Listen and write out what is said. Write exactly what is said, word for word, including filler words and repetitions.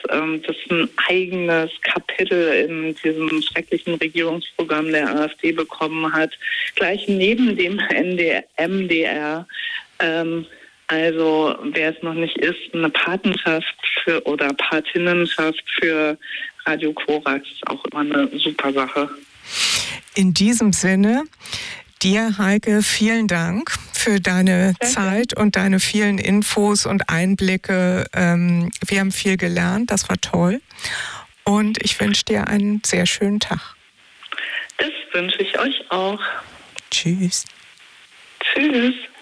ähm, das ein eigenes Kapitel in diesem schrecklichen Regierungsprogramm der AfD bekommen hat, gleich neben dem M D R. Ähm, also wer es noch nicht ist, eine Patenschaft für oder Patinnenschaft für Radio Korax ist auch immer eine super Sache. In diesem Sinne, dir, Heike, vielen Dank für deine Danke. Zeit und deine vielen Infos und Einblicke. Ähm, wir haben viel gelernt, das war toll. Und ich wünsche dir einen sehr schönen Tag. Das wünsche ich euch auch. Tschüss. Tschüss.